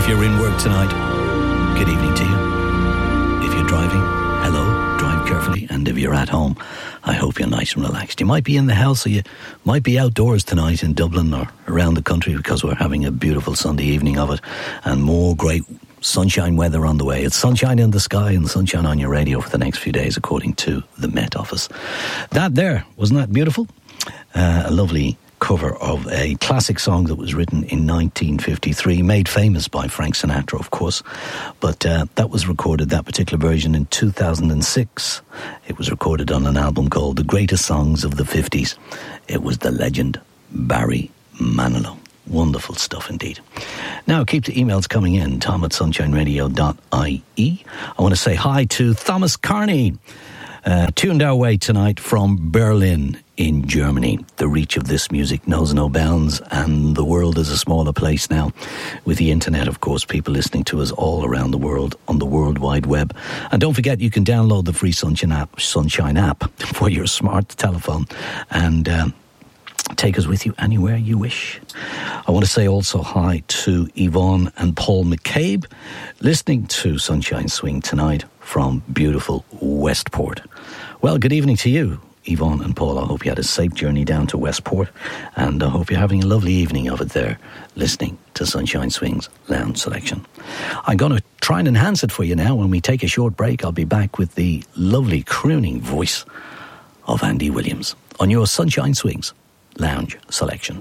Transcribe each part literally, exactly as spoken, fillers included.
If you're in work tonight, good evening to you. If you're driving, hello, drive carefully. And if you're at home, I hope you're nice and relaxed. You might be in the house or you might be outdoors tonight in Dublin or around the country because we're having a beautiful Sunday evening of it and more great sunshine weather on the way. It's sunshine in the sky and sunshine on your radio for the next few days, according to the Met Office. That there, wasn't that beautiful? Uh, a lovely cover of a classic song that was written in nineteen fifty-three, made famous by Frank Sinatra, of course. But uh, that was recorded, that particular version, in two thousand six. It was recorded on an album called The Greatest Songs of the fifties. It was the legend Barry Manilow. Wonderful stuff indeed. Now, keep the emails coming in, tom at sunshine radio dot I E. I want to say hi to Thomas Carney, uh, tuned our way tonight from Berlin in Germany. The reach of this music knows no bounds, and the world is a smaller place now. With the internet, of course, people listening to us all around the world on the World Wide Web. And don't forget, you can download the free Sunshine app, Sunshine app for your smart telephone and um, take us with you anywhere you wish. I want to say also hi to Yvonne and Paul McCabe, listening to Sunshine Swing tonight from beautiful Westport. Well, good evening to you, Yvonne and Paul. I hope you had a safe journey down to Westport, and I hope you're having a lovely evening of it there, listening to Sunshine Swing's Lounge Selection. I'm going to try and enhance it for you now. When we take a short break, I'll be back with the lovely crooning voice of Andy Williams on your Sunshine Swings Lounge Selection.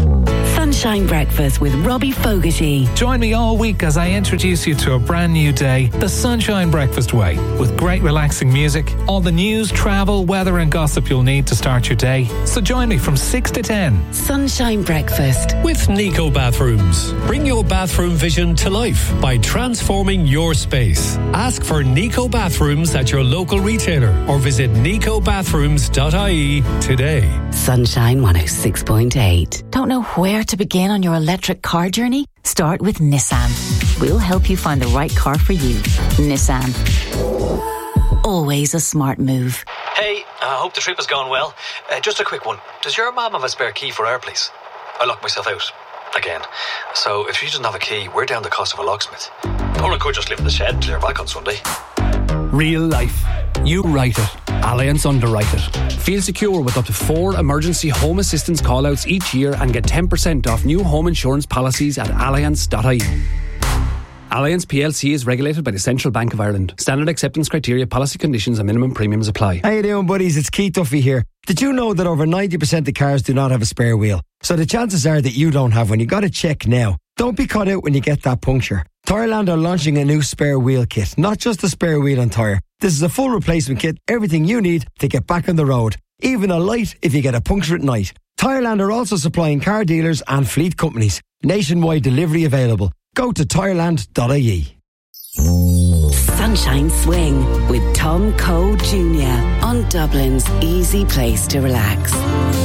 Sunshine Breakfast with Robbie Fogarty. Join me all week as I introduce you to a brand new day, the Sunshine Breakfast way, with great relaxing music, all the news, travel, weather and gossip you'll need to start your day. So join me from six to ten. Sunshine Breakfast with Nico Bathrooms. Bring your bathroom vision to life by transforming your space. Ask for Nico Bathrooms at your local retailer or visit nico bathrooms dot I E today. Sunshine one oh six point eight. Don't know where to begin on your electric car journey? Start with Nissan. We'll help you find the right car for you. Nissan. Always a smart move. Hey, I hope the trip has gone well. Uh, just a quick one. Does your mum have a spare key for our place? I locked myself out. Again. So if she doesn't have a key, we're down the cost of a locksmith. Or I could just live in the shed until you're back on Sunday. Real life. You write it. Allianz underwrite it. Feel secure with up to four emergency home assistance callouts each year and get ten percent off new home insurance policies at allianz dot I E. Allianz P L C is regulated by the Central Bank of Ireland. Standard acceptance criteria, policy conditions and minimum premiums apply. How you doing, buddies? It's Keith Duffy here. Did you know that over ninety percent of cars do not have a spare wheel? So the chances are that you don't have one. You got to check now. Don't be caught out when you get that puncture. Tyreland are launching a new spare wheel kit. Not just a spare wheel and tyre. This is a full replacement kit. Everything you need to get back on the road. Even a light if you get a puncture at night. Tyreland are also supplying car dealers and fleet companies. Nationwide delivery available. Go to tyreland dot I E. Sunshine Swing with Tom Cole Junior on Dublin's easy place to relax.